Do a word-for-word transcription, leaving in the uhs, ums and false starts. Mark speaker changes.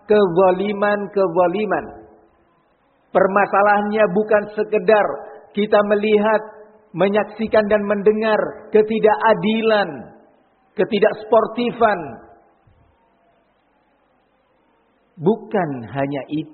Speaker 1: kezaliman-kezaliman. Permasalahannya bukan sekedar kita melihat, menyaksikan dan mendengar ketidakadilan, ketidaksportifan. Bukan hanya itu.